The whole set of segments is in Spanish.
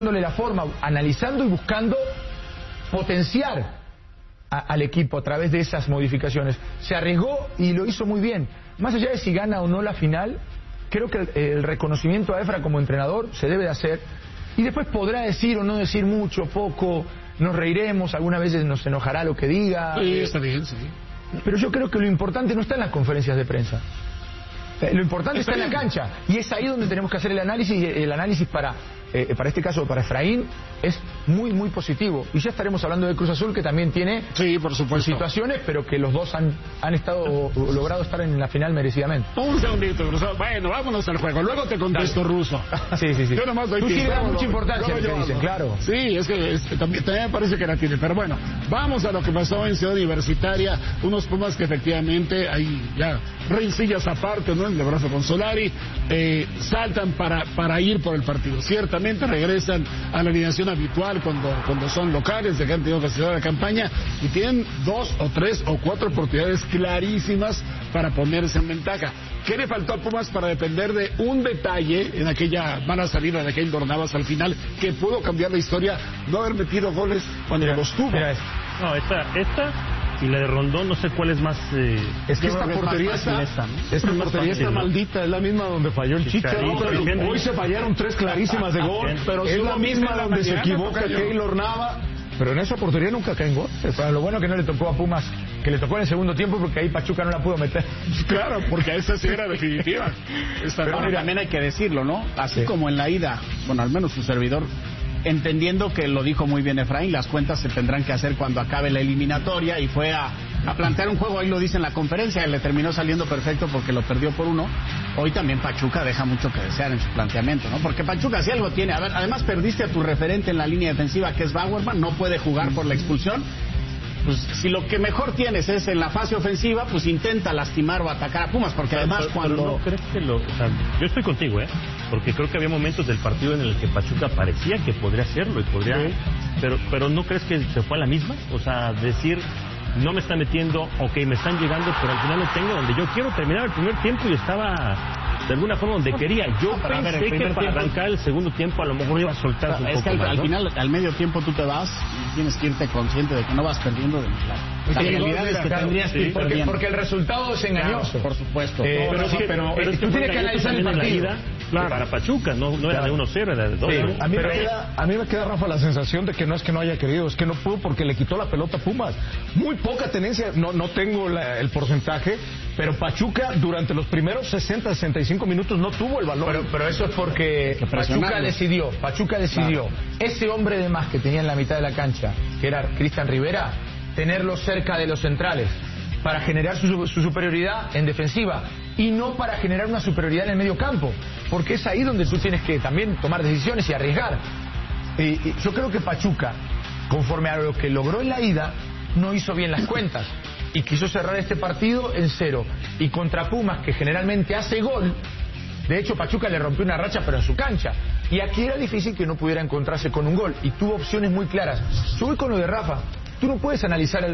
la forma, analizando y buscando potenciar al equipo a través de esas modificaciones. Se arriesgó y lo hizo muy bien. Más allá de si gana o no la final, creo que el reconocimiento a Efra como entrenador se debe de hacer, y después podrá decir o no decir mucho, poco, nos reiremos, algunas veces nos enojará lo que diga. Sí, está bien, sí. Pero yo creo que lo importante no está en las conferencias de prensa. Lo importante está en la cancha, y es ahí donde tenemos que hacer el análisis, y el análisis para este caso, para Efraín, es muy, muy positivo. Y ya estaremos hablando de Cruz Azul, que también tiene por supuesto situaciones, pero que los dos han logrado estar en la final merecidamente. Un segundito, Ruso. Bueno, vámonos al juego. Luego te contesto, Ruso. Sí. Yo nomás doy Tú sí le das mucha importancia a lo que yo dicen, claro. Sí, es que también me parece que la tiene. Pero bueno, vamos a lo que pasó en Ciudad Universitaria. Unos Pumas que efectivamente, ahí ya, rencillas aparte, ¿no? El de brazo con Solari, saltan para ir por el partido. Ciertamente regresan a la alineación habitual cuando son locales, de que han tenido que hacer la campaña, y tienen 2 o 3 o 4 oportunidades clarísimas para ponerse en ventaja. ¿Qué le faltó a Pumas para depender de un detalle en aquella mala salida de Keylor Navas al final, que pudo cambiar la historia, no haber metido goles cuando los tuvo? No, esta y la de Rondón, no sé cuál es más... es que esta portería está maldita, es la misma donde falló el Chicharito. Hoy se fallaron 3 clarísimas de gol, pero es la misma donde se equivoca Keylor Navas. Pero en esa portería nunca caen goles. Pero lo bueno que no le tocó a Pumas, que le tocó en el segundo tiempo, porque ahí Pachuca no la pudo meter. Claro, porque esa sí era definitiva. Pero también hay que decirlo, ¿no? Así como en la ida, bueno, al menos su servidor, entendiendo que lo dijo muy bien Efraín, las cuentas se tendrán que hacer cuando acabe la eliminatoria, y fue a plantear un juego, ahí lo dice en la conferencia, le terminó saliendo perfecto porque lo perdió por 1. Hoy también Pachuca deja mucho que desear en su planteamiento, ¿no? Porque Pachuca si algo tiene, además perdiste a tu referente en la línea defensiva, que es Bauerman, no puede jugar por la expulsión. Pues si lo que mejor tienes es en la fase ofensiva, pues intenta lastimar o atacar a Pumas, porque además cuando... Pero no crees que yo estoy contigo, porque creo que había momentos del partido en el que Pachuca parecía que podría hacerlo y podría... Sí. Pero ¿no crees que se fue a la misma? O sea, decir, no me está metiendo, ok, me están llegando, pero al final lo tengo donde yo quiero terminar el primer tiempo, y estaba de alguna forma donde quería. Yo pensé que para arrancar el segundo tiempo a lo mejor iba a soltar un poco más, al final, al medio tiempo tú te vas y tienes que irte consciente de que no vas perdiendo de la realidad es que tendrías que ir perdiendo. Porque el resultado es engañoso. Pero, por supuesto. Pero tú tienes que analizar el partido. Claro. Para Pachuca no era de 1-0, era de 2. Sí. A mí me queda, Rafa, la sensación de que no es que no haya querido, es que no pudo porque le quitó la pelota a Pumas. Muy poca tenencia, no tengo el porcentaje, pero Pachuca durante los primeros 60-65 minutos no tuvo el balón. Pero eso es porque Pachuca decidió ese hombre de más que tenía en la mitad de la cancha, que era Cristian Rivera, tenerlo cerca de los centrales para generar su superioridad en defensiva, y no para generar una superioridad en el medio campo, porque es ahí donde tú tienes que también tomar decisiones y arriesgar. Yo creo que Pachuca, conforme a lo que logró en la ida, no hizo bien las cuentas y quiso cerrar este partido en 0, y contra Pumas, que generalmente hace gol. De hecho, Pachuca le rompió una racha, pero en su cancha. Y aquí era difícil que no pudiera encontrarse con un gol, y tuvo opciones muy claras. Yo voy con lo de Rafa. Tú no puedes analizar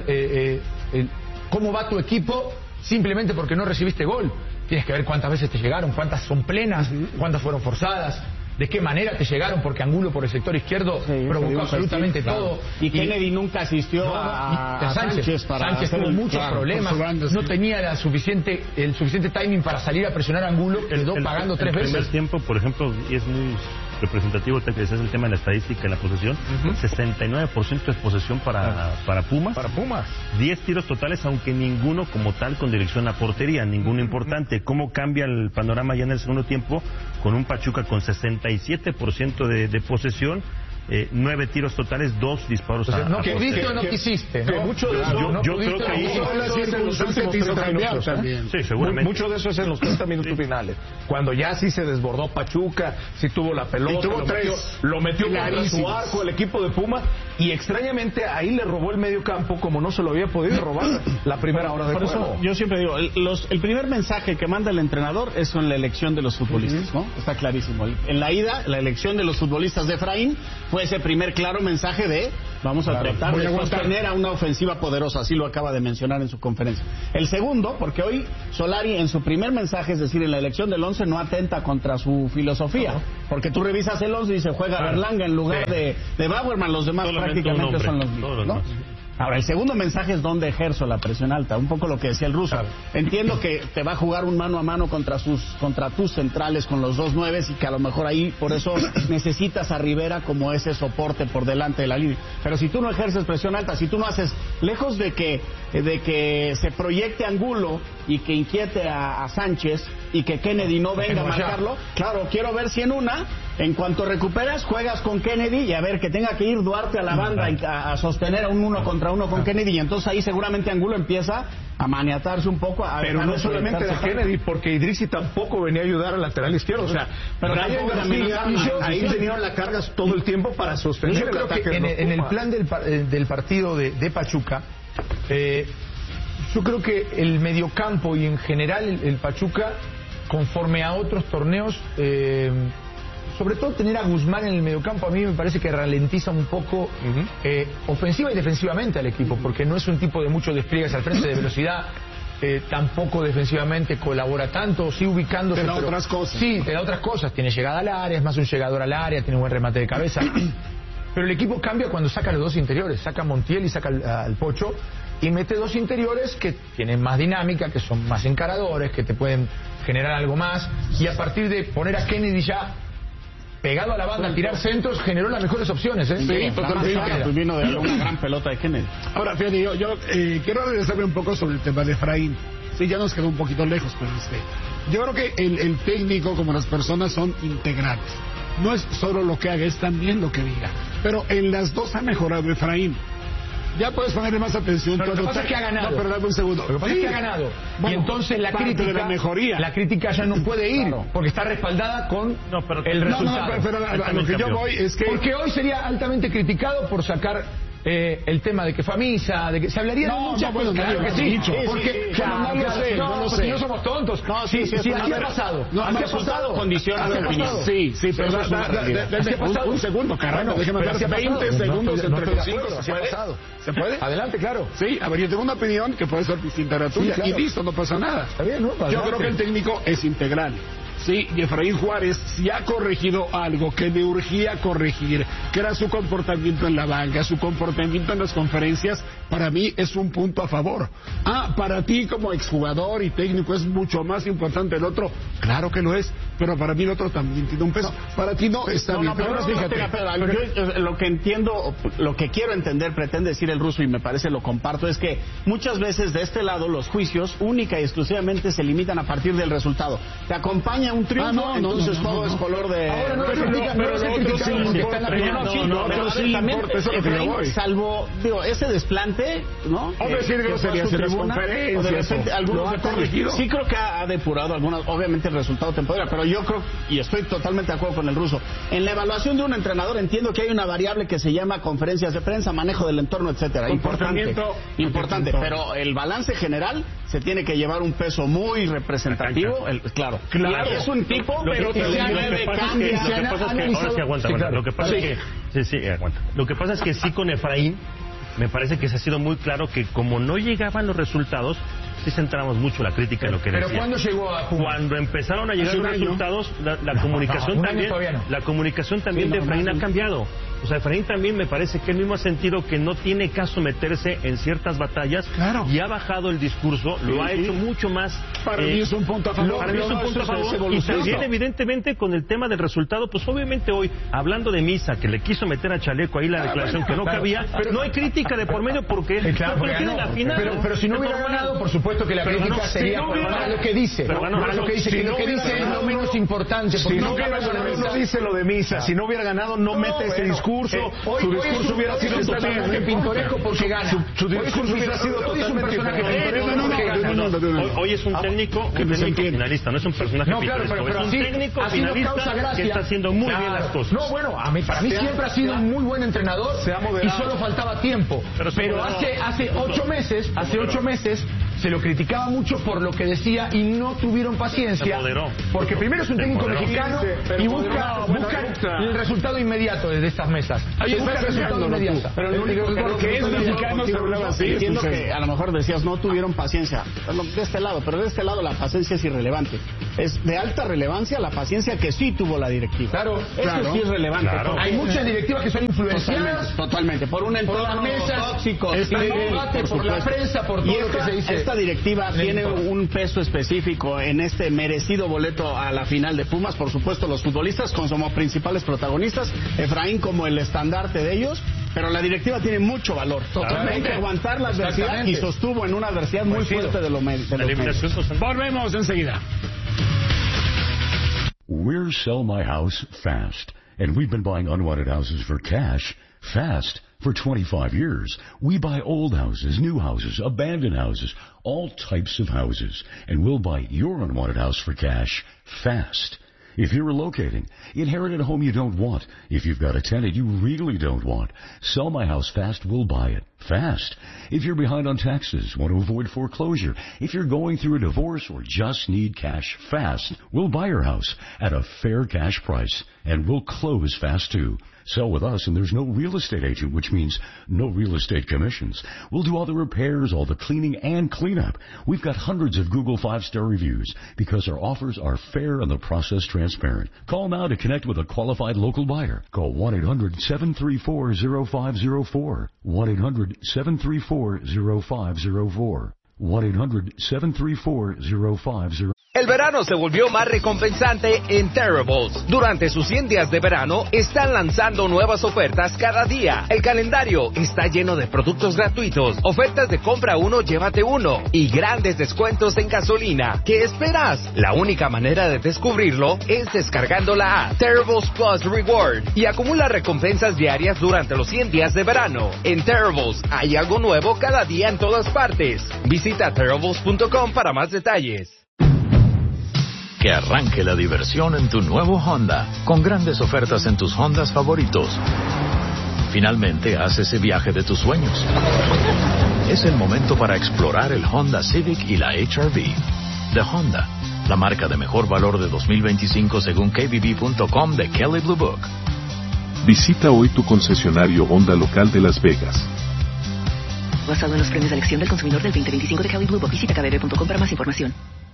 cómo va tu equipo simplemente porque no recibiste gol. Tienes que ver cuántas veces te llegaron, cuántas son plenas, cuántas fueron forzadas, de qué manera te llegaron, porque Angulo por el sector izquierdo provocó absolutamente todo. Y Kennedy nunca asistió a Sánchez tuvo muchos problemas, no tenía el suficiente timing para salir a presionar a Angulo, quedó pagando 3 veces. El primer tiempo, por ejemplo, y es muy representativo, te decías el tema de la estadística en la posesión, 69% de posesión para Pumas. Para Pumas. 10 tiros totales, aunque ninguno como tal con dirección a portería, ninguno importante. ¿Cómo cambia el panorama ya en el segundo tiempo? Con un Pachuca con 67% de posesión, 9 tiros totales, 2 disparos a no pudiste o no quisiste, ¿no? Mucho de eso, yo creo que ahí sí, seguramente. Mucho de eso es en los 30 minutos finales, cuando ya sí se desbordó Pachuca, sí tuvo la pelota, lo metió contra su arco el equipo de Pumas, y extrañamente ahí le robó el medio campo como no se lo había podido robar la primera hora de juego. Eso, yo siempre digo, el primer mensaje que manda el entrenador es en la elección de los futbolistas, ¿no? Está clarísimo. En la ida, la elección de los futbolistas de Efraín fue ese primer claro mensaje de Vamos a tratar de sostener a una ofensiva poderosa, así lo acaba de mencionar en su conferencia. El segundo, porque hoy Solari en su primer mensaje, es decir, en la elección del 11, no atenta contra su filosofía, porque tú revisas el 11 y se juega Berlanga en lugar de Bauerman, los demás prácticamente son los mismos, ¿no? Ahora, el segundo mensaje es donde ejerzo la presión alta, un poco lo que decía el ruso. Claro. Entiendo que te va a jugar un mano a mano contra tus centrales con los 2-9 y que a lo mejor ahí por eso necesitas a Rivera como ese soporte por delante de la línea. Pero si tú no ejerces presión alta, si tú no haces, lejos de que se proyecte Angulo y que inquiete a Sánchez y que Kennedy no venga a marcarlo, claro, quiero ver si en cuanto recuperas, juegas con Kennedy y a ver que tenga que ir Duarte a la banda a sostener a un 1 contra 1 con Kennedy, y entonces ahí seguramente Angulo empieza a maniatarse un poco. Pero no solamente de Kennedy, porque Idrissi tampoco venía a ayudar al lateral izquierdo. O sea, pero ahí tenían las cargas todo el tiempo para sostener el ataque. Creo que en el plan del partido de Pachuca, yo creo que el mediocampo y en general el Pachuca, conforme a otros torneos, sobre todo tener a Guzmán en el mediocampo, a mí me parece que ralentiza un poco ofensiva y defensivamente al equipo, porque no es un tipo de muchos despliegues al frente de velocidad, tampoco defensivamente colabora tanto, sí ubicándose. Te da otras cosas. Sí, te da otras cosas, tiene llegada al área, es más un llegador al área, tiene un buen remate de cabeza. Pero el equipo cambia cuando saca los dos interiores, saca a Montiel y saca al Pocho, y mete dos interiores que tienen más dinámica, que son más encaradores, que te pueden generar algo más, y a partir de poner a Kennedy ya pegado a la banda, a tirar centros, generó las mejores opciones, ¿eh? Sí, totalmente. Vino de una gran pelota de Kennedy. Ahora, fíjate, yo quiero regresarme un poco sobre el tema de Efraín. Sí, ya nos quedó un poquito lejos, pero yo creo que el técnico, como las personas, son integrales. No es solo lo que haga, es también lo que diga. Pero en las dos ha mejorado Efraín. Ya puedes ponerle más atención. Pero lo que pasa es que ha ganado. No, pero dame un segundo. Lo que pasa es que ha ganado. Bueno, y entonces la crítica ya no puede ir, porque está respaldada con el resultado. Pero a lo que yo voy es que... Porque hoy sería altamente criticado por sacar el tema de que fue a misa, de que se hablaría de muchas cosas. Claro que sí. Porque no somos tontos. Sí, así ha pasado. Así ha pasado. Condiciones de opinión. Sí, pero un segundo, carajo. Déjeme dar 20 segundos entre los 5. Así ha pasado. ¿Se puede? Adelante, claro. Sí, a ver, yo tengo una opinión que puede ser distinta a la tuya. Y listo, no pasa nada. Está bien, ¿no? Yo creo que el técnico es integral. Sí, y Efraín Juárez sí ha corregido algo que le urgía corregir, que era su comportamiento en la banca, su comportamiento en las conferencias. Para mí es un punto a favor. Para ti como exjugador y técnico es mucho más importante el otro. Claro que lo es, pero para mí el otro también tiene un peso. Para ti no, está bien. Pero fíjate, yo lo que entiendo, lo que quiero entender, pretende decir el ruso, y me parece lo comparto, es que muchas veces de este lado los juicios única y exclusivamente se limitan a partir del resultado. Te acompaña un triunfo, entonces todo es color de... Ahora no se critica, pero se critica porque está en la final. Salvo, digo, ese desplante, ¿no? O decir groserías en las conferencias. De repente, algunos ha corregido. Sí creo que ha depurado algunas, obviamente el resultado te empodera, pero yo creo, y estoy totalmente de acuerdo con el ruso, en la evaluación de un entrenador entiendo que hay una variable que se llama conferencias de prensa, manejo del entorno, etcétera. Importante, pero el balance general se tiene que llevar un peso muy representativo, claro. Es un tipo, pero que se cambia. Lo que pasa es que sí con Efraín me parece que se ha sido muy claro que como no llegaban los resultados, sí centramos mucho la crítica en lo que decía. ¿Pero cuándo llegó a Puma? Cuando empezaron a llegar los resultados, la comunicación también de Efraín ha cambiado. O sea, Efraín también me parece que él mismo ha sentido que no tiene caso meterse en ciertas batallas y ha bajado el discurso, lo ha hecho mucho más... Para mí es un punto a favor. Para mí es un punto a favor. Y también, evidentemente, con el tema del resultado, pues obviamente hoy, hablando de Misa, que le quiso meter a Chaleco ahí la declaración que no cabía, pero no hay crítica de por medio porque tiene la final. Pero si no hubiera ganado, por supuesto que la crítica sería por lo que dice. Lo que dice es lo menos importante. Si no dice lo de Misa, si no hubiera ganado, no mete ese discurso. Su discurso hubiera sido totalmente pintoresco porque gana. Su discurso hubiera sido totalmente pintoresco. Hoy es un técnico finalista, no es un personaje pintoresco. Es un técnico finalista que está haciendo muy bien las cosas. No, bueno, para mí siempre ha sido un muy buen entrenador y solo faltaba tiempo. Pero hace 8 meses se lo criticaba mucho por lo que decía y no tuvieron paciencia. Porque primero es un técnico mexicano y busca el resultado inmediato desde estas mesas. Busca el resultado inmediato. Pero lo único que es mexicano se hablaba así. Entiendo que a lo mejor decías no tuvieron paciencia de este lado, pero de este lado la paciencia es irrelevante. Es de alta relevancia la paciencia que sí tuvo la directiva. Claro, eso sí es relevante. Claro. Hay muchas directivas que son influenciadas totalmente. Por un entorno por las mesas, tóxico, por la prensa, por todo lo que se dice. Esta directiva tiene un peso específico en este merecido boleto a la final de Pumas. Por supuesto, los futbolistas como principales protagonistas, Efraín como el estandarte de ellos, pero la directiva tiene mucho valor. Hay que aguantar la adversidad y sostuvo en una adversidad muy fuerte de los medios. Volvemos enseguida. We're Sell My House Fast, and we've been buying unwanted houses for cash fast for 25 years. We buy old houses, new houses, abandoned houses, all types of houses, and we'll buy your unwanted house for cash fast. If you're relocating, inherited a home you don't want. If you've got a tenant you really don't want, Sell My House Fast will buy it fast. If you're behind on taxes, want to avoid foreclosure, if you're going through a divorce or just need cash fast, we'll buy your house at a fair cash price, and we'll close fast too. Sell with us, and there's no real estate agent, which means no real estate commissions. We'll do all the repairs, all the cleaning, and cleanup. We've got hundreds of Google 5-star reviews because our offers are fair and the process transparent. Call now to connect with a qualified local buyer. Call 1-800-734-0504. 1-800-734-0504. 1-800-734-0504. El verano se volvió más recompensante en Terribles. Durante sus 100 días de verano, están lanzando nuevas ofertas cada día. El calendario está lleno de productos gratuitos, ofertas de compra uno, llévate uno, y grandes descuentos en gasolina. ¿Qué esperas? La única manera de descubrirlo es descargando la app Terribles Plus Reward y acumula recompensas diarias durante los 100 días de verano. En Terribles hay algo nuevo cada día en todas partes. Visita Terribles.com para más detalles. Que arranque la diversión en tu nuevo Honda, con grandes ofertas en tus Hondas favoritos. Finalmente, haz ese viaje de tus sueños. Es el momento para explorar el Honda Civic y la HR-V. De Honda, la marca de mejor valor de 2025 según KBB.com de Kelley Blue Book. Visita hoy tu concesionario Honda local de Las Vegas. Basado en los premios de elección del consumidor del 2025 de Kelley Blue Book. Visita kbb.com para más información.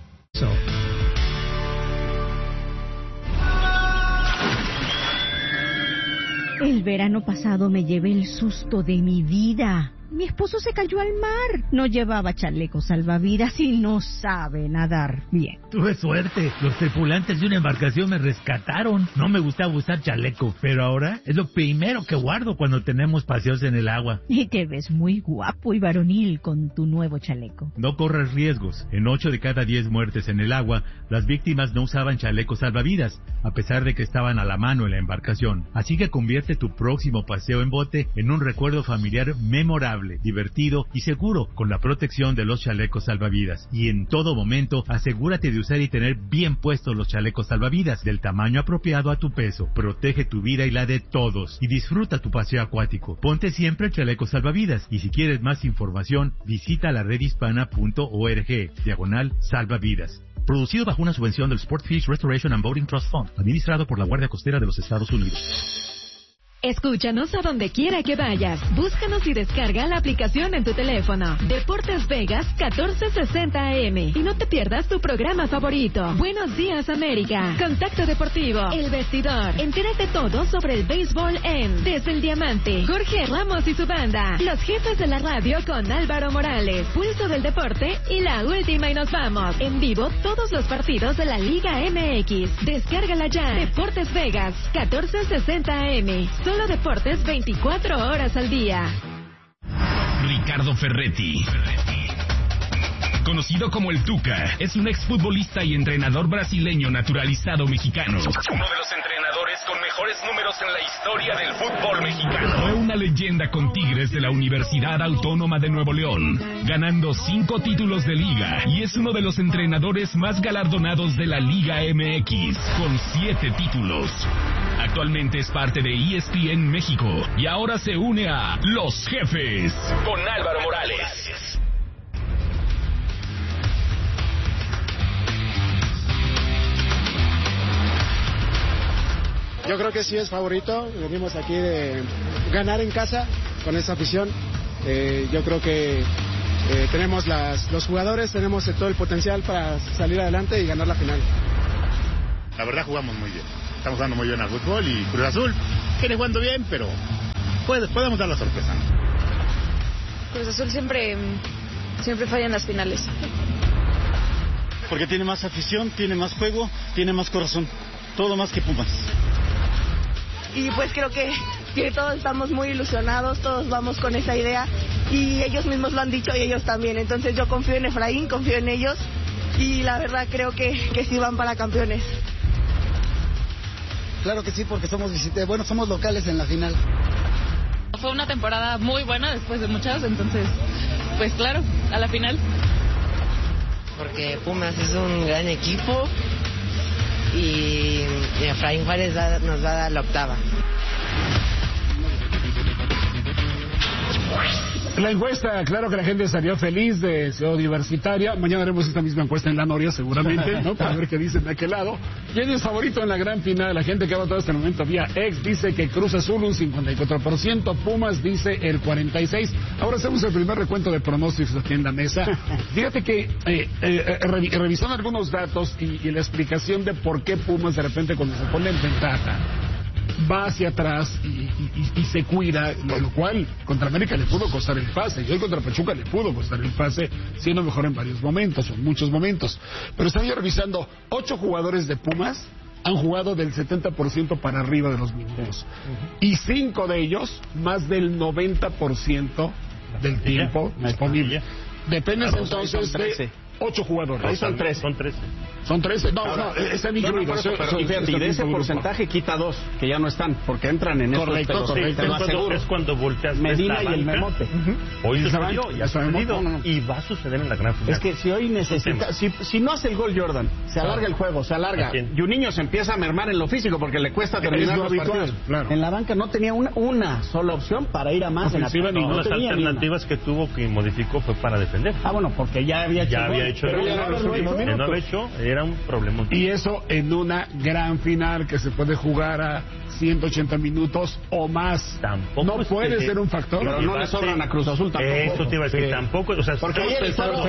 El verano pasado me llevé el susto de mi vida. Mi esposo se cayó al mar. No llevaba chaleco salvavidas y no sabe nadar bien. Tuve suerte. Los tripulantes de una embarcación me rescataron. No me gustaba usar chaleco, pero ahora es lo primero que guardo cuando tenemos paseos en el agua. Y te ves muy guapo y varonil con tu nuevo chaleco. No corras riesgos. En 8 de cada 10 muertes en el agua, las víctimas no usaban chalecos salvavidas, a pesar de que estaban a la mano en la embarcación. Así que convierte tu próximo paseo en bote en un recuerdo familiar memorable, divertido y seguro con la protección de los chalecos salvavidas. Y en todo momento, asegúrate de usar y tener bien puestos los chalecos salvavidas del tamaño apropiado a tu peso. Protege tu vida y la de todos y disfruta tu paseo acuático. Ponte siempre el chaleco salvavidas y si quieres más información, visita la redhispana.org/salvavidas. Producido bajo una subvención del Sportfish Restoration and Boating Trust Fund, administrado por la Guardia Costera de los Estados Unidos. Escúchanos a donde quiera que vayas. Búscanos y descarga la aplicación en tu teléfono. Deportes Vegas 1460 AM. Y no te pierdas tu programa favorito. Buenos Días América. Contacto Deportivo. El Vestidor. Entérate todo sobre el béisbol en Desde el Diamante. Jorge Ramos y su banda. Los jefes de la radio con Álvaro Morales. Pulso del Deporte y la última y nos vamos. En vivo todos los partidos de la Liga MX. Descárgala ya. Deportes Vegas 1460 AM. Solo deportes 24 horas al día. Ricardo Ferretti, conocido como el Tuca, es un exfutbolista y entrenador brasileño naturalizado mexicano. Uno de los entrenadores con mejores números en la historia del fútbol mexicano. Fue una leyenda con Tigres de la Universidad Autónoma de Nuevo León, ganando 5 títulos de liga, y es uno de los entrenadores más galardonados de la Liga MX, con 7 títulos. Actualmente es parte de ESPN México y ahora se une a Los Jefes con Álvaro Morales. Yo creo que sí es favorito. Venimos aquí de ganar en casa con esta afición. Yo creo que tenemos los jugadores, tenemos todo el potencial para salir adelante y ganar la final. La verdad jugamos muy bien. Estamos jugando muy bien al fútbol y Cruz Azul viene jugando bien, pero podemos dar la sorpresa. Cruz Azul siempre falla en las finales. Porque tiene más afición, tiene más juego, tiene más corazón. Todo más que Pumas. Y pues creo que todos estamos muy ilusionados, todos vamos con esa idea y ellos mismos lo han dicho y ellos también. Entonces yo confío en Efraín, confío en ellos y la verdad creo que sí van para campeones. Claro que sí, porque somos locales en la final. Fue una temporada muy buena después de muchas, entonces pues claro, a la final. Porque Pumas es un gran equipo y Efraín Juárez nos va a dar la octava. La encuesta, claro que la gente salió feliz de Ciudad Universitaria. Mañana haremos esta misma encuesta en La Noria, seguramente, ¿no? Para ver qué dicen de aquel lado. ¿Quién es favorito en la gran final? La gente que ha votado hasta el momento vía X dice que Cruz Azul un 54%, Pumas dice el 46%. Ahora hacemos el primer recuento de pronósticos aquí en la mesa. Fíjate que revisando algunos datos y la explicación de por qué Pumas de repente cuando se pone en ventaja va hacia atrás y se cuida, lo cual contra América le pudo costar el pase, y hoy contra Pachuca le pudo costar el pase, siendo mejor en varios momentos, o en muchos momentos. Pero estaba yo revisando, 8 jugadores de Pumas han jugado del 70% para arriba de los minutos, y 5 de ellos más del 90% del tiempo disponible. Depende entonces de 8 jugadores. Ahí son 13. Son 13. No, es incluido. Y de ese porcentaje quita 2, que ya no están, porque entran en correcto. Es cuando volteas Medina y el Memote. Hoy sucedió, ya ha sucedido, y va a suceder en la gran final. Es que si hoy necesita, si no hace el gol Jordan, se alarga el juego, se alarga, y un niño se empieza a mermar en lo físico porque le cuesta terminar los partidos. En la banca no tenía una sola opción para ir a más en ofensiva. Las alternativas que tuvo, que modificó, fue para defender. Bueno, porque ya había hecho era un problema. Y eso en una gran final que se puede jugar a 180 minutos o más. Tampoco no puede ser un factor. Pero no le sobran a Cruz Azul tampoco. Eso te iba a decir, tampoco. O sea, porque ayer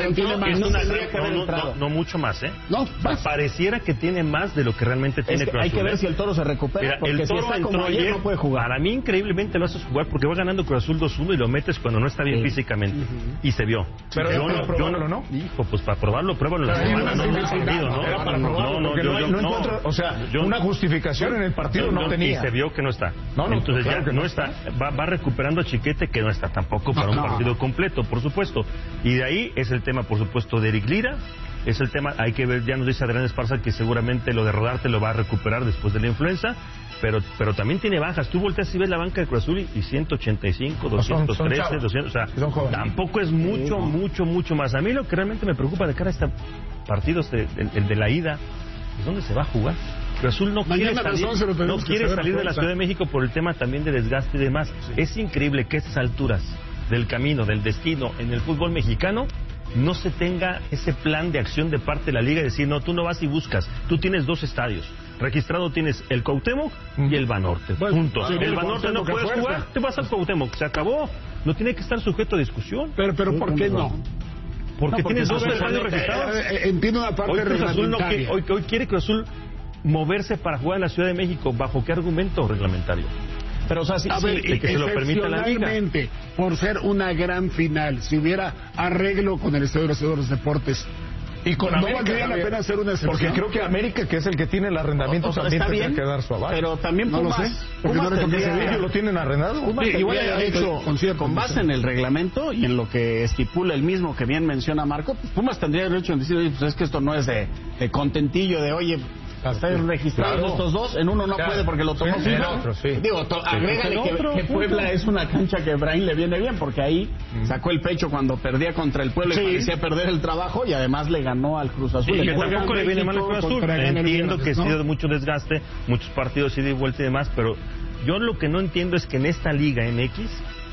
no mucho más, No, pareciera que tiene más de lo que realmente tiene Cruz Azul. Hay que ver si el Toro se recupera. Mira, el Toro entró ayer, no puede jugar. Para mí, increíblemente lo haces jugar porque va ganando Cruz Azul 2-1 y lo metes cuando no está bien físicamente. Y se vio. Pero yo no. Hijo, pues para probarlo, pruébalo en la semana. No encuentro, o sea, una justificación en el partido no tenía. Y se vio que no está. Entonces ya no está. Va recuperando a Chiquete, que no está tampoco para un partido completo, por supuesto. Y de ahí es el tema, por supuesto, de Eric Lira. Es el tema, hay que ver, ya nos dice Adrián Esparza que seguramente lo de Rodarte lo va a recuperar después de la influenza, pero también tiene bajas. Tú volteas y ves la banca de Cruz Azul y 185, 213, 200, o sea, tampoco es mucho más. A mí lo que realmente me preocupa de cara a este partido, el de la ida, es dónde se va a jugar. Cruz Azul no quiere salir de la Ciudad de México por el tema también de desgaste y demás. Es increíble que a estas alturas del camino, del destino, en el fútbol mexicano, no se tenga ese plan de acción de parte de la liga, de decir, no, tú no vas y buscas, tú tienes 2 estadios, registrado tienes el Cuauhtémoc y el Banorte, punto. El Banorte no puedes jugar, te vas al Cuauhtémoc, se acabó, no tiene que estar sujeto a discusión. Pero ¿por qué no? Porque tienes 2 estadios registrados. Entiendo una parte reglamentaria. Hoy quiere Cruz Azul moverse para jugar en la Ciudad de México, ¿bajo qué argumento reglamentario? Pero, o sea, de que se lo permita la liga. Por ser una gran final, si hubiera arreglo con el Estadio de los Deportes, y con no valdría la pena hacer una excepción. Porque creo que América, que es el que tiene el arrendamiento, también tendría que dar su aval. Pero también no Pumas, lo sé, porque Pumas ellos lo tienen arrendado. Igual hecho con base en el reglamento y en lo que estipula el mismo que bien menciona Marco, pues Pumas tendría derecho en decir, oye, pues es que esto no es de contentillo, de oye, están registrados estos 2, en uno no puede porque lo tomó FIFA. Digo, agrégale que Puebla es una cancha que a Efraín le viene bien, porque ahí sacó el pecho cuando perdía contra el Puebla y parecía perder el trabajo, y además le ganó al Cruz Azul. Y que tampoco le viene mal al Cruz Azul. Entiendo que ha sido de mucho desgaste, muchos partidos ida y vuelta y demás, pero yo lo que no entiendo es que en esta Liga MX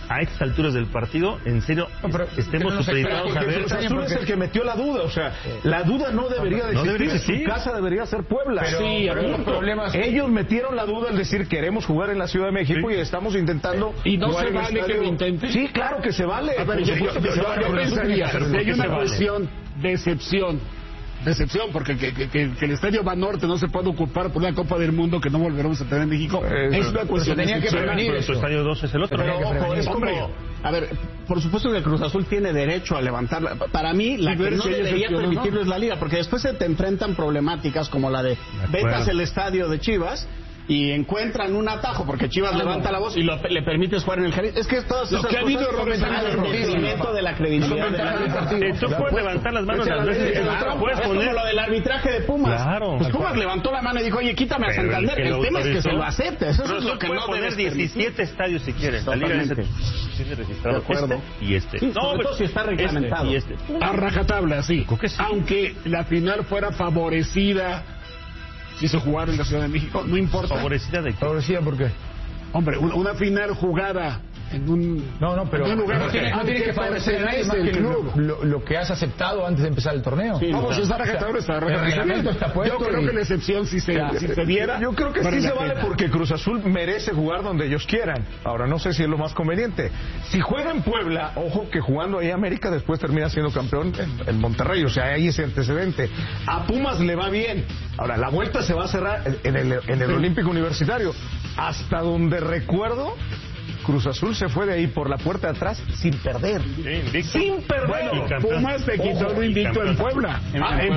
a estas alturas del partido, en serio, estemos supeditados a ver. Cruz Azul es el que metió la duda, o sea, la duda no debería de existir. Su casa debería ser Puebla. Pero, sí, los problemas. Ellos metieron la duda al decir queremos jugar en la Ciudad de México y estamos intentando. Y no se vale que lo intenten. Sí, claro que se vale. A ver, yo pensaría, hay una cuestión de decepción, porque que el Estadio Banorte no se puede ocupar por la Copa del Mundo que no volveremos a tener en México, es una cuestión de decepción. Pero su Estadio 2 es el otro. Pero ojo, es como... A ver, por supuesto que el Cruz Azul tiene derecho a levantarla. Para mí, la que no debería permitirlo es la Liga, porque después se te enfrentan problemáticas como la de vetas el estadio de Chivas y encuentran un atajo porque Chivas levanta la voz y le permites jugar en el jardín. Es que todas esas cosas son el detrimento de la credibilidad del partido. Tú puedes levantar las manos las veces. Puedes poner lo del arbitraje de Pumas. Claro. Pues Pumas levantó la mano y dijo, oye, quítame a Santander. El tema es que se lo acepte. Eso es lo que no poner 17 estadios si quieres. La Liga tiene registrado y este. No, pero si está reglamentado. A rajatabla, sí. Aunque la final fuera favorecida si se jugara en la Ciudad de México, no importa. ¿Favorecida de qué? ¿Favorecida por qué? Hombre, una final jugada en un... pero en un lugar no tiene que favorecer a nadie más que lo que has aceptado antes de empezar el torneo. Sí, vamos a estar el reglamento está puesto. Yo creo que la excepción si se diera. Yo creo que sí se vale porque Cruz Azul merece jugar donde ellos quieran. Ahora, no sé si es lo más conveniente. Si juega en Puebla, ojo que jugando ahí América después termina siendo campeón en Monterrey. O sea, hay ese antecedente. A Pumas le va bien. Ahora, la vuelta se va a cerrar en el Olímpico Universitario. Hasta donde recuerdo, Cruz Azul se fue de ahí por la puerta de atrás sin perder. Sin perder. Bueno, Pumas te quitó lo invicto en Puebla. En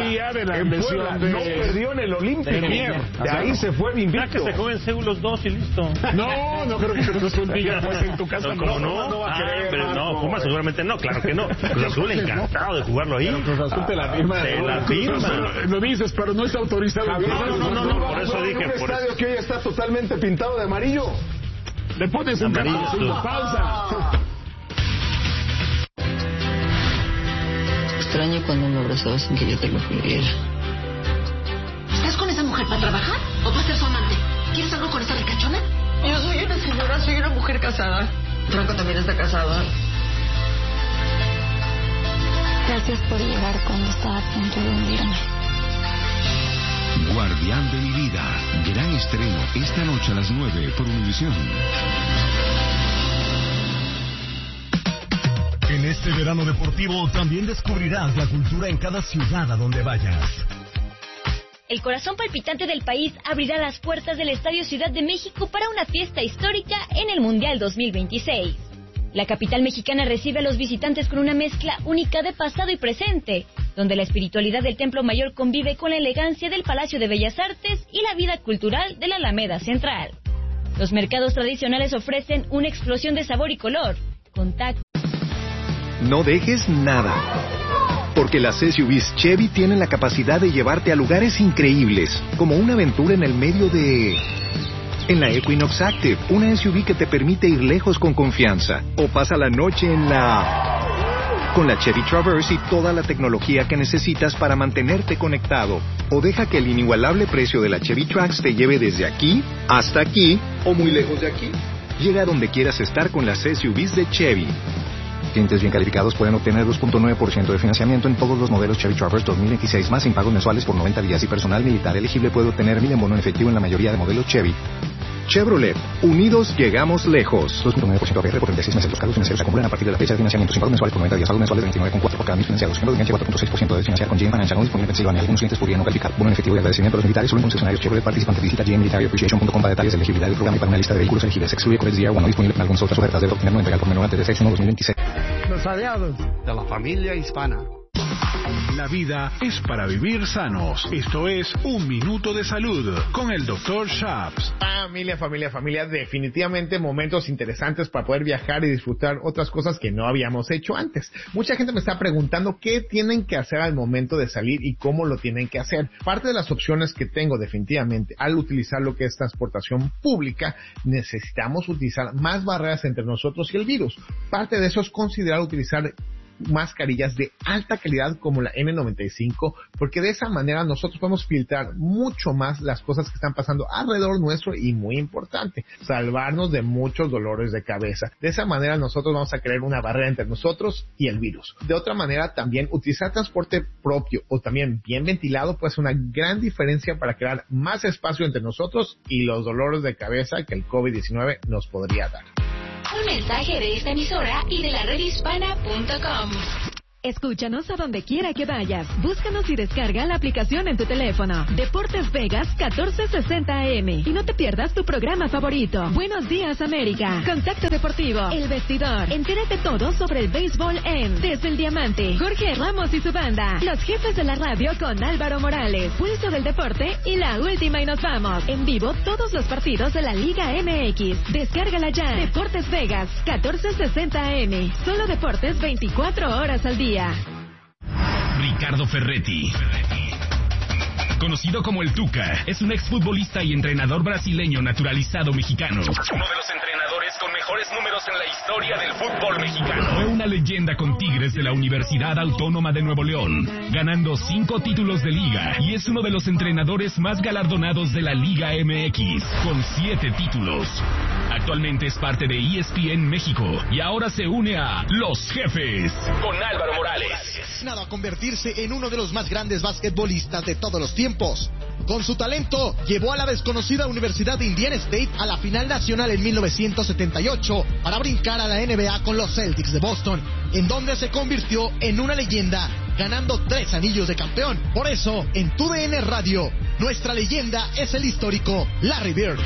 Puebla. No perdió en el Olímpico. De ahí se fue de invicto. Ya que se jueguen Seguros 2 y listo. No creo que Cruz Azul diga, pues en tu casa no va a querer. No, Pumas seguramente no, claro que no. Cruz Azul encantado de jugarlo ahí. Cruz Azul te la firma. Lo dices, pero no está autorizado. No, por eso dije. Un estadio que hoy está totalmente pintado de amarillo. Le pones un pausa. Extraño cuando me abrazabas sin que yo te lo pidiera. ¿Estás con esa mujer para trabajar o para ser su amante? ¿Quieres algo con esa ricachona? Yo soy una señora, soy una mujer casada. Franco también está casado. Gracias por llegar cuando estaba a punto de hundirme. Guardián de mi vida. Gran estreno esta noche a las 9 por Univisión. En este verano deportivo también descubrirás la cultura en cada ciudad a donde vayas. El corazón palpitante del país abrirá las puertas del Estadio Ciudad de México para una fiesta histórica en el Mundial 2026. La capital mexicana recibe a los visitantes con una mezcla única de pasado y presente, donde la espiritualidad del Templo Mayor convive con la elegancia del Palacio de Bellas Artes y la vida cultural de la Alameda Central. Los mercados tradicionales ofrecen una explosión de sabor y color. No dejes nada, porque las SUVs Chevy tienen la capacidad de llevarte a lugares increíbles, como una aventura en el medio de... En la Equinox Active, una SUV que te permite ir lejos con confianza. O pasa la noche en la... Con la Chevy Traverse y toda la tecnología que necesitas para mantenerte conectado. O deja que el inigualable precio de la Chevy Trax te lleve desde aquí hasta aquí o muy lejos de aquí. Llega a donde quieras estar con las SUVs de Chevy. Clientes bien calificados pueden obtener 2.9% de financiamiento en todos los modelos Chevy Traverse 2026 más sin pagos mensuales por 90 días y personal militar elegible puede obtener 1,000 en bono en efectivo en la mayoría de modelos Chevy. Chevrolet, unidos llegamos lejos. 2.9% APR por 36 meses. Los cargos financieros se acumulan a partir de la fecha de financiamiento sin pagos mensuales por 90 días. Pagos mensuales de 29,4 por cada 1,000 financiados. Ejemplo de enganche 4.6% de financiar con GM Financial no disponible en Pensilvania. Algunos clientes podrían no calificar. Bono en efectivo y agradecimiento a los militares solo en concesionarios Chevrolet participantes. Visita gmmilitaryappreciation.com para detalles de elegibilidad del programa y para una lista de vehículos elegibles. Excluye Corex DR1 no disponible en algunas otras ofertas. Debe obtener no entregar por menor antes de 6/1/2026. Los aliados de la familia hispana. La vida es para vivir sanos. Esto es Un Minuto de Salud con el Dr. Shaps. Familia, definitivamente momentos interesantes para poder viajar y disfrutar otras cosas que no habíamos hecho antes. Mucha gente me está preguntando qué tienen que hacer al momento de salir y cómo lo tienen que hacer. Parte de las opciones que tengo definitivamente al utilizar lo que es transportación pública, necesitamos utilizar más barreras entre nosotros y el virus. Parte de eso es considerar utilizar mascarillas de alta calidad como la N95, porque de esa manera nosotros podemos filtrar mucho más las cosas que están pasando alrededor nuestro y, muy importante, salvarnos de muchos dolores de cabeza. De esa manera nosotros vamos a crear una barrera entre nosotros y el virus. De otra manera, también utilizar transporte propio o también bien ventilado puede ser una gran diferencia para crear más espacio entre nosotros y los dolores de cabeza que el COVID-19 nos podría dar. Un mensaje de esta emisora y de la redhispana.com. Escúchanos a donde quiera que vayas. Búscanos y descarga la aplicación en tu teléfono. Deportes Vegas 1460 AM. Y no te pierdas tu programa favorito. Buenos días, América. Contacto Deportivo. El Vestidor. Entérate todo sobre el béisbol en Desde el Diamante. Jorge Ramos y su banda. Los Jefes de la Radio con Álvaro Morales. Pulso del Deporte y La Última y Nos Vamos. En vivo todos los partidos de la Liga MX. Descárgala ya. Deportes Vegas 1460 AM. Solo deportes 24 horas al día. Ricardo Ferretti, conocido como el Tuca, es un exfutbolista y entrenador brasileño naturalizado mexicano. Uno de los entrenadores con mejores números en la historia del fútbol mexicano. Fue una leyenda con Tigres de la Universidad Autónoma de Nuevo León, ganando 5 títulos de liga, y es uno de los entrenadores más galardonados de la Liga MX, con 7 títulos. Actualmente es parte de ESPN México y ahora se une a Los Jefes con Álvaro Morales. A convertirse en uno de los más grandes basquetbolistas de todos los tiempos. Con su talento, llevó a la desconocida Universidad de Indiana State a la final nacional en 1978 para brincar a la NBA con los Celtics de Boston, en donde se convirtió en una leyenda, ganando 3 anillos de campeón. Por eso, en TUDN Radio, nuestra leyenda es el histórico Larry Bird.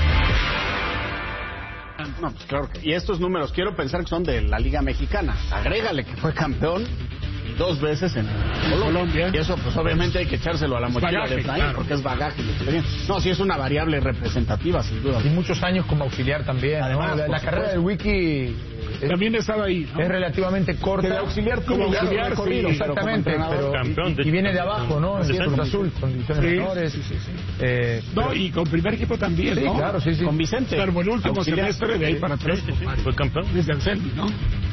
No, pues claro que... Y estos números quiero pensar que son de la Liga Mexicana. Agrégale que fue campeón 2 veces en Colombia. Y eso, pues obviamente hay que echárselo a la mochila de Efraín, claro, porque es bagaje y experiencia. No, sí es una variable representativa, sin duda. Y muchos años como auxiliar también. Además, ¿no? La carrera del Wiki también estaba ahí, ¿no? Es relativamente corta. De auxiliar, como auxiliar, corrido, sí, exactamente. Pero campeón y viene de abajo, ¿no? En Cruz Azul, con divisiones menores. No, y con primer equipo también, sí, ¿no? Claro, sí, sí. Con Vicente. Pero el último semestre de ahí para atrás. Fue campeón. Desde Anselmi, ¿no?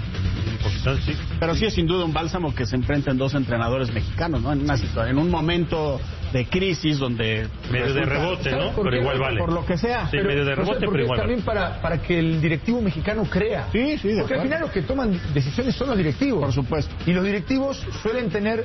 Sí. Pero sí es sin duda un bálsamo que se enfrenten 2 entrenadores mexicanos, ¿no? En una situación, en un momento de crisis donde medio de rebote, ¿no? Pero igual vale. Por lo que sea. Sí, medio de rebote, pero igual también vale. para que el directivo mexicano crea. Sí, porque al final los que toman decisiones son los directivos. Por supuesto. Y los directivos suelen tener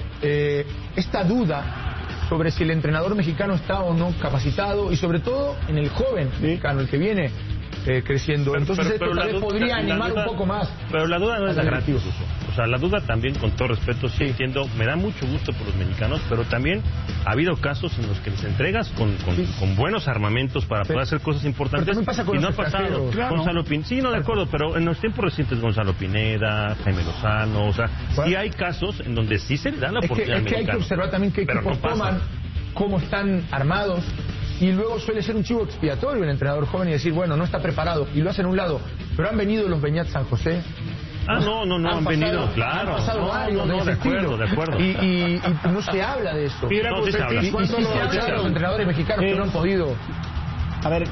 esta duda sobre si el entrenador mexicano está o no capacitado, y sobre todo en el joven mexicano, el que viene creciendo. Entonces esto tal vez podría animar un poco más. Pero la duda no es gratis. O sea, la duda también, con todo respeto, sí entiendo, me da mucho gusto por los mexicanos, pero también ha habido casos en los que les entregas con buenos armamentos para poder hacer cosas importantes. Pero pasa con y no ha pasado. Claro. Gonzalo Pineda, sí, no, de acuerdo, pero en los tiempos recientes Gonzalo Pineda, Jaime Lozano, o sea, sí hay casos en donde sí se le da la oportunidad al mexicano. Es que hay que observar también qué equipos toman, cómo están armados. Y luego suele ser un chivo expiatorio el entrenador joven y decir, bueno, no está preparado, y lo hacen a un lado. Pero han venido los Beñat San José. No, han venido, claro. Han pasado varios de acuerdo. Y no se habla de eso. Y se habla de los entrenadores mexicanos que no han podido. A ver,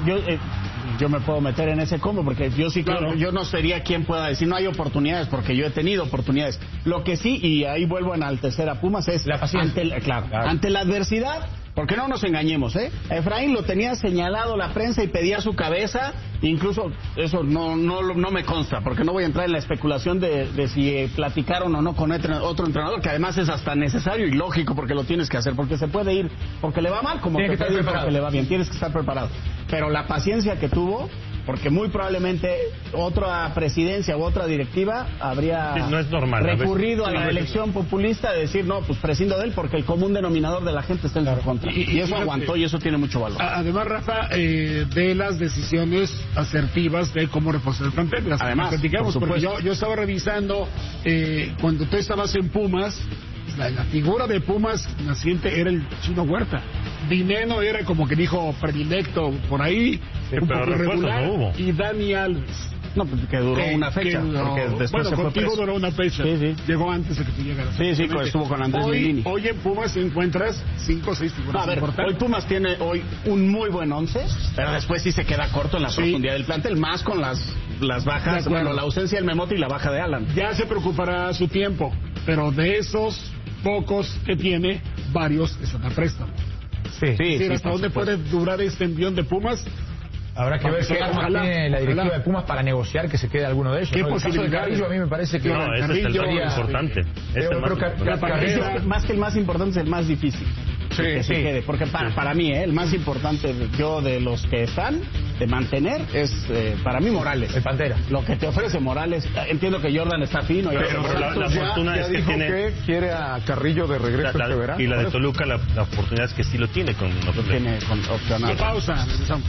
yo me puedo meter en ese combo porque yo sí claro, yo no sería quien pueda decir no hay oportunidades, porque yo he tenido oportunidades. Lo que sí, y ahí vuelvo a enaltecer a Pumas, es la paciencia. Ante la adversidad, porque no nos engañemos, Efraín lo tenía señalado la prensa y pedía su cabeza, incluso eso no me consta, porque no voy a entrar en la especulación de si platicaron o no con otro entrenador, que además es hasta necesario y lógico, porque lo tienes que hacer, porque se puede ir porque le va mal, como que puede ir porque le va bien, tienes que estar preparado. Pero la paciencia que tuvo, porque muy probablemente otra presidencia u otra directiva habría no es normal, recurrido a la elección populista de decir, no, pues prescindo de él porque el común denominador de la gente está en su contra. Y eso aguantó y eso tiene mucho valor. Además, Rafa, de las decisiones asertivas de cómo reforzar el plantel. Además, platicamos, porque yo estaba revisando cuando tú estabas en Pumas, la figura de Pumas naciente era el Chino Huerta. Dineno era como que dijo predilecto por ahí, un poco irregular, no y Dani Alves. No, pues que duró una fecha. Porque después bueno, contigo duró una fecha. Sí. Llegó antes de que tú llegaras. Sí, estuvo con Andrés Lilini. Hoy en Pumas encuentras 5 o 6 figuras importantes. Hoy Pumas tiene un muy buen 11, pero después sí se queda corto en la profundidad del plantel, más con las bajas, bueno, la ausencia del Memote y la baja de Alan. Ya se preocupará a su tiempo. pero de esos pocos que tiene, varios están a préstamo. Sí, ¿hasta dónde puede durar este envión de Pumas? Habrá que ver qué tiene la directiva de Pumas para negociar que se quede alguno de ellos. ¿Qué El caso de Carrillo a mí me parece que... No, ese es el más importante. Más que el más importante es el más difícil. Que se quede, porque para mí, el más importante yo de los que están de mantener es para mí Morales. El Pantera. Lo que te ofrece Morales. Entiendo que Jordan está fino. Pero la fortuna es que tiene... que quiere a Carrillo de regreso este verano. Y la de Toluca, la oportunidad es que sí lo tiene con opcional. Pausa, regresamos.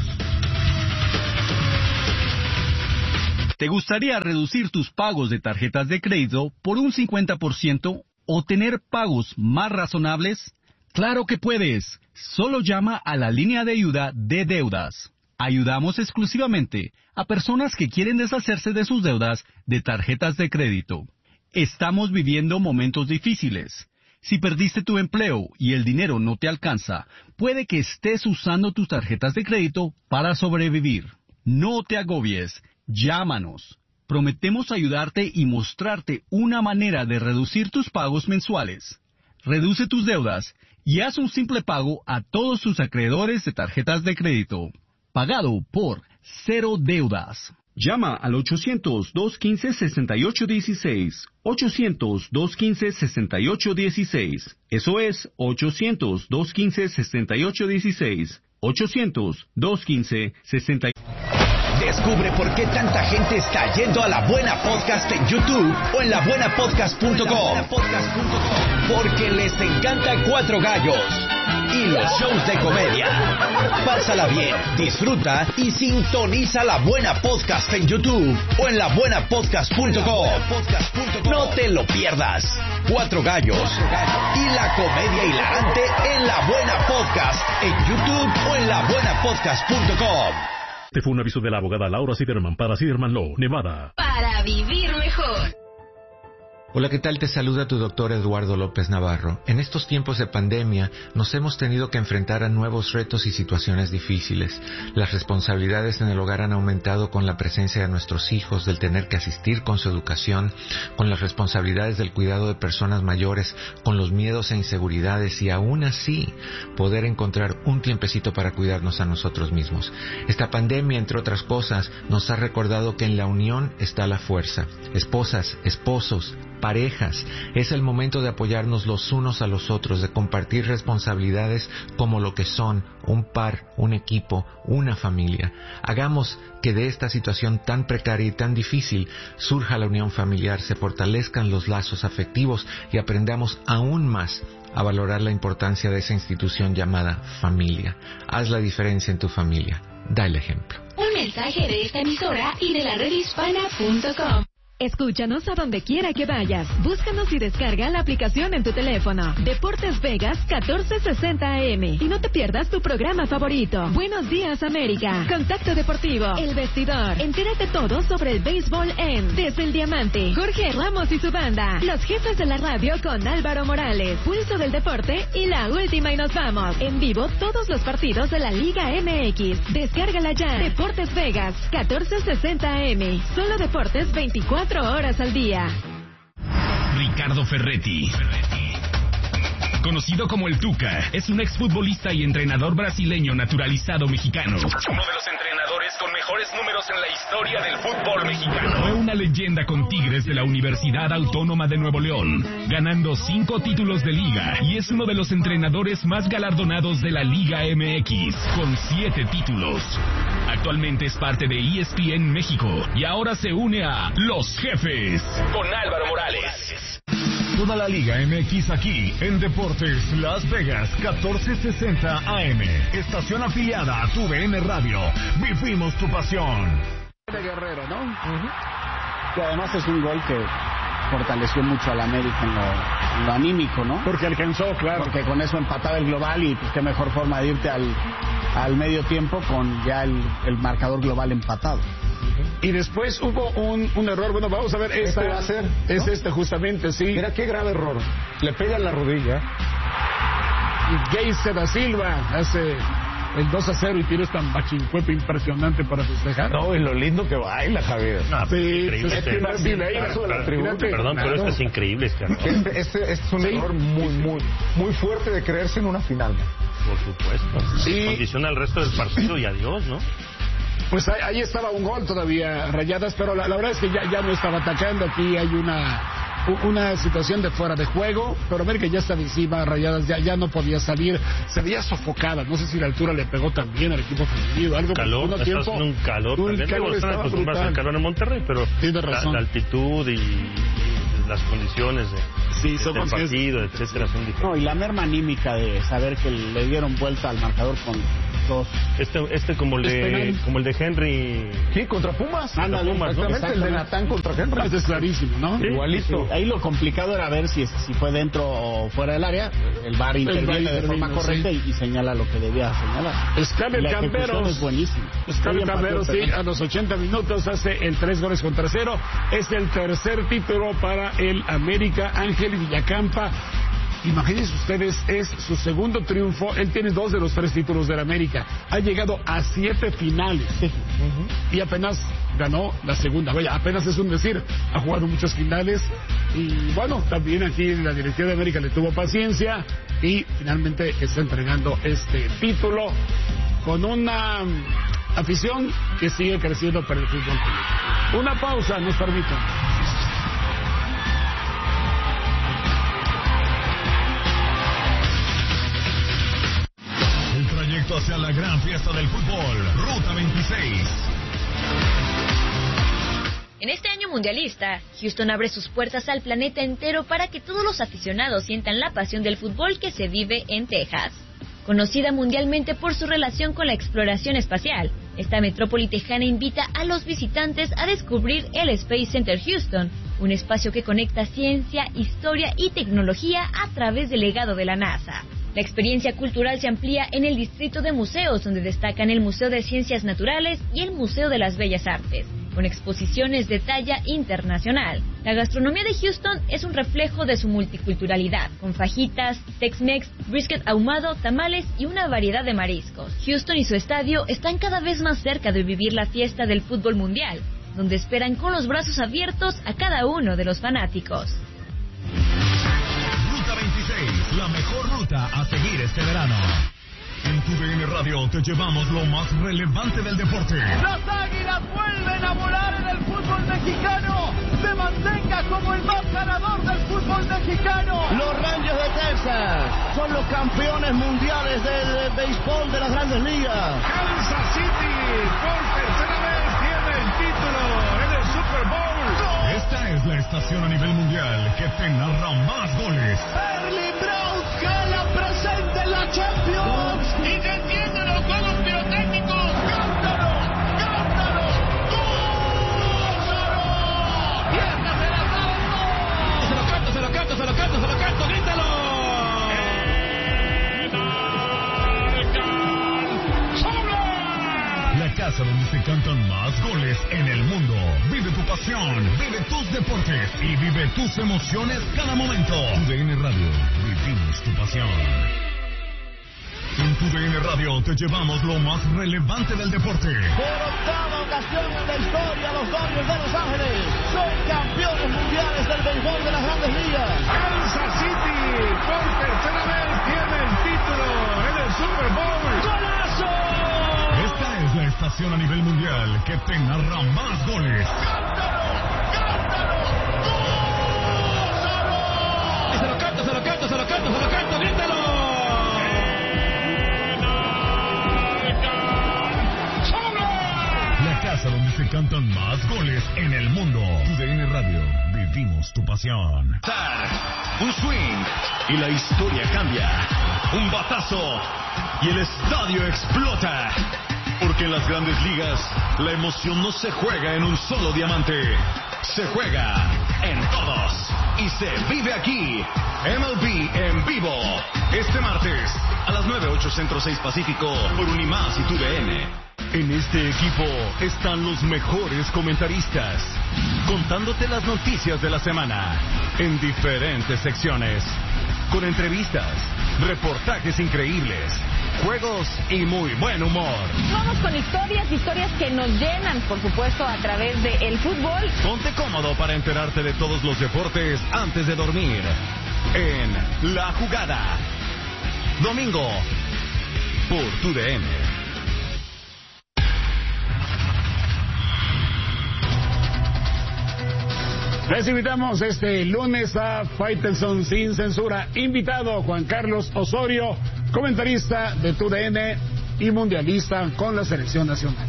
¿Te gustaría reducir tus pagos de tarjetas de crédito por un 50% o tener pagos más razonables? ¡Claro que puedes! Solo llama a la línea de ayuda de deudas. Ayudamos exclusivamente a personas que quieren deshacerse de sus deudas de tarjetas de crédito. Estamos viviendo momentos difíciles. Si perdiste tu empleo y el dinero no te alcanza, puede que estés usando tus tarjetas de crédito para sobrevivir. No te agobies. Llámanos. Prometemos ayudarte y mostrarte una manera de reducir tus pagos mensuales. Reduce tus deudas y haz un simple pago a todos tus acreedores de tarjetas de crédito. Pagado por Cero Deudas. Llama al 800-215-6816. 800-215-6816. Eso es 800-215-6816. 800-215-6816. Descubre por qué tanta gente está yendo a La Buena Podcast en YouTube o en labuenapodcast.com. Porque les encanta Cuatro Gallos y los shows de comedia. Pásala bien, disfruta y sintoniza La Buena Podcast en YouTube o en labuenapodcast.com. No te lo pierdas. Cuatro Gallos y la comedia hilarante en La Buena Podcast en YouTube o en labuenapodcast.com. Este fue un aviso de la abogada Laura Siderman para Siderman Law, Nevada. Para vivir mejor. Hola, ¿qué tal? Te saluda tu doctor Eduardo López Navarro. En estos tiempos de pandemia nos hemos tenido que enfrentar a nuevos retos y situaciones difíciles. Las responsabilidades en el hogar han aumentado con la presencia de nuestros hijos, del tener que asistir con su educación, con las responsabilidades del cuidado de personas mayores, con los miedos e inseguridades y aún así poder encontrar un tiempecito para cuidarnos a nosotros mismos. Esta pandemia, entre otras cosas, nos ha recordado que en la unión está la fuerza. Esposas, esposos, parejas, es el momento de apoyarnos los unos a los otros, de compartir responsabilidades como lo que son, un par, un equipo, una familia. Hagamos que de esta situación tan precaria y tan difícil surja la unión familiar, se fortalezcan los lazos afectivos y aprendamos aún más a valorar la importancia de esa institución llamada familia. Haz la diferencia en tu familia. Da el ejemplo. Un mensaje de esta emisora y de la redhispana.com. Escúchanos a donde quiera que vayas. Búscanos y descarga la aplicación en tu teléfono. Deportes Vegas 1460 AM. Y no te pierdas tu programa favorito. Buenos días, América. Contacto Deportivo. El Vestidor. Entérate todo sobre el béisbol en Desde el Diamante. Jorge Ramos y su banda. Los jefes de la radio con Álvaro Morales. Pulso del Deporte y La Última y nos vamos. En vivo todos los partidos de la Liga MX. Descárgala ya. Deportes Vegas 1460 AM. Solo deportes 24 horas al día. Ricardo Ferretti, conocido como el Tuca, es un exfutbolista y entrenador brasileño naturalizado mexicano. Uno de los entrenadores con mejores números en la historia del fútbol mexicano. Fue una leyenda con Tigres de la Universidad Autónoma de Nuevo León, ganando 5 títulos de liga, y es uno de los entrenadores más galardonados de la Liga MX, con 7 títulos. Actualmente es parte de ESPN México y ahora se une a Los Jefes con Álvaro Morales. Toda la Liga MX aquí en Deportes Las Vegas 1460 AM. Estación afiliada a tu DN Radio. Vivimos tu pasión. De Guerrero, ¿no? Y además es un gol que fortaleció mucho al América en lo anímico, ¿no? Porque alcanzó, claro. Porque con eso empataba el global y pues qué mejor forma de irte al medio tiempo con ya el marcador global empatado. Y después hubo un error. Bueno, vamos a ver. Este va a ser, ¿no? Es este justamente, sí. Mira qué grave error. Le pega en la rodilla. Y Geise da Silva hace el 2-0 y tienes tan bachincuepe impresionante para festejar. No, y lo lindo que baila, Javier. No, sí, perdón, pero esto es increíble, Este es un error muy fuerte de creerse en una final. Por supuesto. Sí. Condiciona el resto del partido y adiós, ¿no? Pues ahí estaba un gol todavía, Rayadas, pero la verdad es que ya no estaba atacando. Aquí hay una situación de fuera de juego, pero América ya está encima, Rayadas ya no podía salir, se veía sofocada. No sé si la altura le pegó también al equipo femenino. Algo calor, estás en un calor. El calor estaba brutal. Al calor en Monterrey, pero la altitud y las condiciones del partido, etcétera, son diferentes. No, y la merma anímica de saber que le dieron vuelta al marcador con dos. Como el de Henry. Sí, contra Pumas. Pumas, ¿no? Exactamente, el de Natán contra Henry. Eso es clarísimo, ¿no? Sí, igualito. Sí. Ahí lo complicado era ver si fue dentro o fuera del área. El VAR interviene de forma correcta y señala lo que debía señalar. Scarlett Camberos es buenísimo. Scarlett Camberos, sí, a los 80 minutos hace el 3-0. Es el tercer título para el América. Ángel Villacampa, imagínense ustedes, es su segundo triunfo. Él tiene 2 de los 3 títulos del América. Ha llegado a 7 finales y apenas ganó la segunda. Vaya, apenas es un decir. Ha jugado muchas finales y bueno, también aquí la directiva de América le tuvo paciencia y finalmente está entregando este título con una afición que sigue creciendo para el fútbol. Una pausa, nos permiten. Hacia la gran fiesta del fútbol, Ruta 26. En este año mundialista, Houston abre sus puertas al planeta entero para que todos los aficionados sientan la pasión del fútbol que se vive en Texas. Conocida mundialmente por su relación con la exploración espacial, esta metrópoli tejana invita a los visitantes a descubrir el Space Center Houston, un espacio que conecta ciencia, historia y tecnología a través del legado de la NASA. La experiencia cultural se amplía en el distrito de museos, donde destacan el Museo de Ciencias Naturales y el Museo de las Bellas Artes, con exposiciones de talla internacional. La gastronomía de Houston es un reflejo de su multiculturalidad, con fajitas, Tex-Mex, brisket ahumado, tamales y una variedad de mariscos. Houston y su estadio están cada vez más cerca de vivir la fiesta del fútbol mundial, donde esperan con los brazos abiertos a cada uno de los fanáticos. Ruta 26, la mejor ruta a seguir este verano. En TUDN Radio te llevamos lo más relevante del deporte. Las Águilas vuelven a volar en el fútbol mexicano. Se mantenga como el más ganador del fútbol mexicano. Los Rangers de Texas son los campeones mundiales del béisbol de las Grandes Ligas. Kansas City por tercera vez tiene el título en el Super Bowl. Esta es la estación a nivel mundial que te narra más goles. Erling Braut gana presente en la Champions. Y se encienden los juegos pirotécnicos. ¡Cántalo! ¡Cántalo! ¡Gózalo! ¡Piernas en la tabla! ¡Se lo canto, se lo canto, se lo canto, se lo canto! ¡Grítalo! La casa donde se cantan más goles en el mundo. Vive tu pasión, vive tus deportes y vive tus emociones cada momento. TUDN Radio, vivimos tu pasión. En TUDN Radio te llevamos lo más relevante del deporte. Por octava ocasión en la historia, los Dodgers de Los Ángeles son campeones mundiales del béisbol de las Grandes Ligas. Kansas City por tercera vez tiene el título en el Super Bowl. ¡Golazo! Esta es la estación a nivel mundial que te narra más goles. ¡Cántalo! ¡Cántalo! ¡Gózalo! Se lo canto, se lo canto, se lo canto, se lo canto, grítalo. La casa donde se cantan más goles en el mundo. TUDN Radio, vivimos tu pasión. Un swing y la historia cambia. Un batazo y el estadio explota. Porque en las Grandes Ligas la emoción no se juega en un solo diamante. Se juega en todos y se vive aquí. MLB en vivo. Este martes a las 9:08 Centro 6 Pacífico por Unimás y TUDN. En este equipo están los mejores comentaristas, contándote las noticias de la semana en diferentes secciones, con entrevistas, reportajes increíbles juegos y muy buen humor. Vamos con historias que nos llenan, por supuesto, a través del fútbol. Ponte cómodo para enterarte de todos los deportes antes de dormir. En La Jugada. Domingo por TUDN. Les invitamos este lunes a Faitelson Sin Censura. Invitado Juan Carlos Osorio, comentarista de TUDN y mundialista con la selección nacional.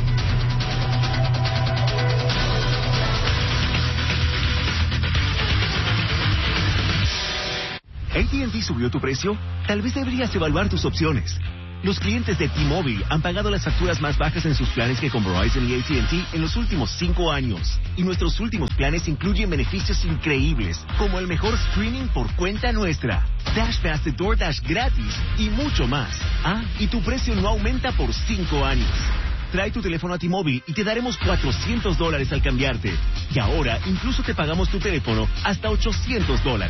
¿AT&T subió tu precio? Tal vez deberías evaluar tus opciones. Los clientes de T-Mobile han pagado las facturas más bajas en sus planes que con Verizon y AT&T en los últimos 5 años. Y nuestros últimos planes incluyen beneficios increíbles, como el mejor streaming por cuenta nuestra, Dash Pass de DoorDash gratis y mucho más. Ah, y tu precio no aumenta por 5 años. Trae tu teléfono a T-Mobile y te daremos $400 al cambiarte. Y ahora incluso te pagamos tu teléfono hasta $800.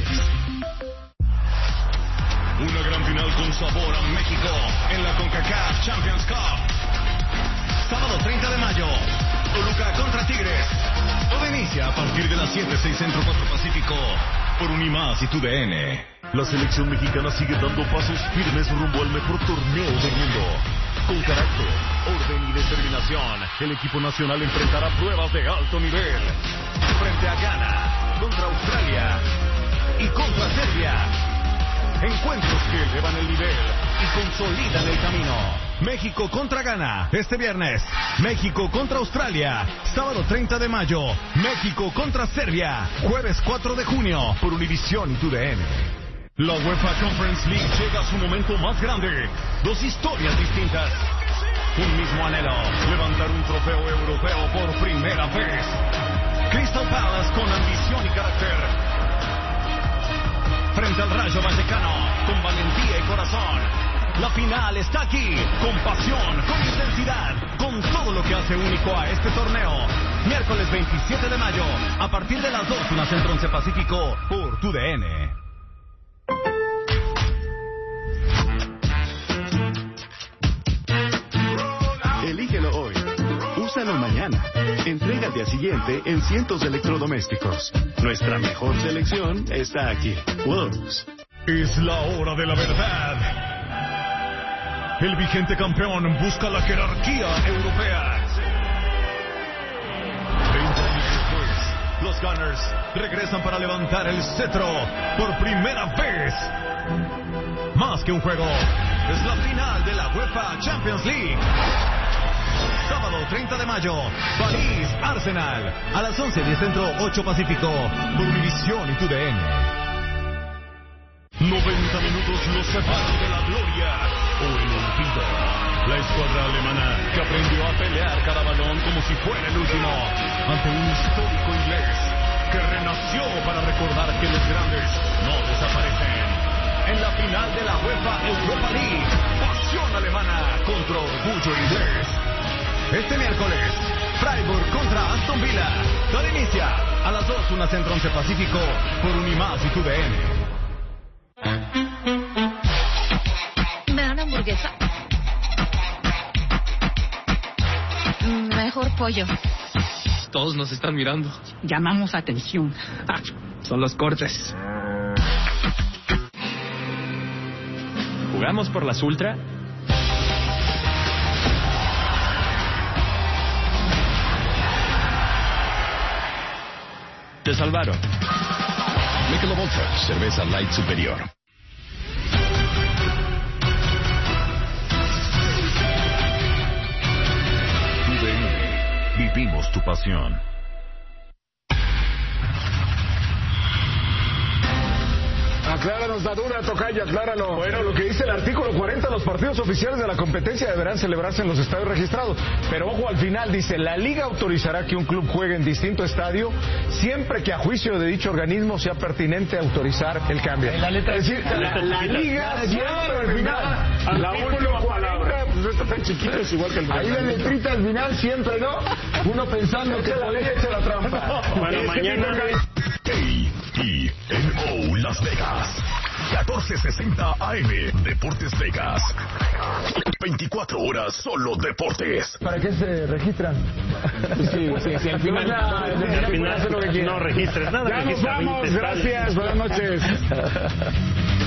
Una gran final con sabor a México en la CONCACAF Champions Cup. Sábado 30 de mayo, Toluca contra Tigres. Todo inicia a partir de las 7:06 Centro 4 Pacífico por Unimás y TUDN. La selección mexicana sigue dando pasos firmes rumbo al mejor torneo del mundo. Con carácter, orden y determinación, el equipo nacional enfrentará pruebas de alto nivel. Frente a Ghana, contra Australia y contra Serbia. Encuentros que elevan el nivel y consolidan el camino. México contra Ghana, este viernes. México contra Australia, sábado 30 de mayo. México contra Serbia, jueves 4 de junio, por Univisión y TUDN. La UEFA Conference League llega a su momento más grande. 2 historias distintas. Un mismo anhelo, levantar un trofeo europeo por primera vez. Crystal Palace con ambición y carácter. Frente al Rayo Vallecano, con valentía y corazón. La final está aquí, con pasión, con intensidad, con todo lo que hace único a este torneo. Miércoles 27 de mayo, a partir de las 2, una Centro 11 Pacífico, por TUDN. Elígelo hoy. Úsalo mañana. Entrega al día siguiente en cientos de electrodomésticos. Nuestra mejor selección está aquí. Wolves. Es la hora de la verdad. El vigente campeón busca la jerarquía europea. 20 años después, los Gunners regresan para levantar el cetro por primera vez. Más que un juego, es la final de la UEFA Champions League. Sábado 30 de mayo, París, Arsenal, a las 11:10 Centro, 8 Pacífico, por Univisión y TUDN. 90 minutos los separan de la gloria o el olvido. La escuadra alemana que aprendió a pelear cada balón como si fuera el último, ante un histórico inglés que renació para recordar que los grandes no desaparecen. En la final de la UEFA Europa League, pasión alemana contra orgullo inglés. Este miércoles, Freiburg contra Aston Villa. Todo inicia a las 2, una Centro 11 Pacífico, por Unimás y TUDN. ¿Me da una hamburguesa? Mejor pollo. Todos nos están mirando. Llamamos atención. Son los cortes. ¿Jugamos por las Ultra? Te salvaron. Michelob Ultra, cerveza light superior. TUDN, vivimos tu pasión. Acláranos la duda, tocayo, acláralo. Bueno, lo que dice el artículo 40, los partidos oficiales de la competencia deberán celebrarse en los estadios registrados. Pero ojo, al final dice, la liga autorizará que un club juegue en distinto estadio siempre que a juicio de dicho organismo sea pertinente autorizar el cambio. La letra, es decir, la liga siempre al final. La última palabra. Pues esto tan chiquito es igual que el ahí la letrita al final siempre, ¿no? Uno pensando que podría echar la trampa. Bueno, mañana... KENO Las Vegas, 14 1460 AM. Deportes Vegas. 24 horas solo deportes. ¿Para qué se registran? Sí, al final, no registres nada. Ya nos vamos, gracias, buenas noches.